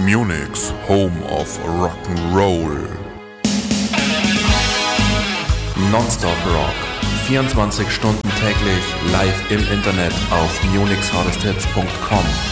Munich's home of Rock'n'Roll. Nonstop Rock. 24 Stunden täglich live im Internet auf munichshardesthits.com.